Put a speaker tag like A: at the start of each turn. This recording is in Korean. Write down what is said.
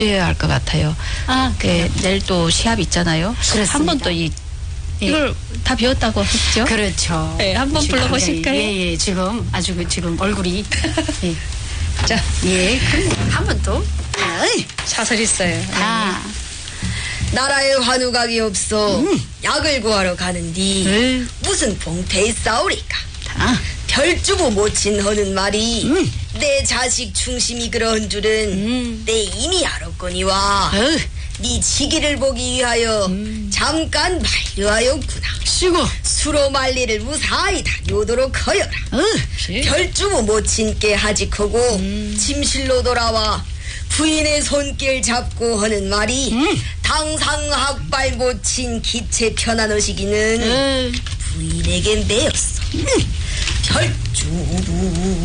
A: 할 것 같아요. 내일 또 시합 있잖아요.
B: 그렇습니다.
A: 한번 또 이걸 다 배웠다고 했죠?
B: 그렇죠.
A: 네, 한번 불러보실까요?
B: 예, 지금 아주 지금 얼굴이. 예.
A: 자,
B: 예, 한번 또.
A: 사설 있어요.
C: 나라에 환우각이 없어 약을 구하러 가는디 무슨 봉태에 싸우리까. 별주부 모친 하는 말이 내 자식 중심이 그런 줄은 내 이미 알았거니와 네 지기를 보기 위하여 잠깐 말려하였구나.
B: 쉬고
C: 수로 말리를 무사히 다녀오도록 하여라. 별주부 모친께 하직하고 침실로 돌아와 부인의 손길 잡고 하는 말이 당상학발 모친 기체 편안하시기는 부인에겐 내었어. 별주부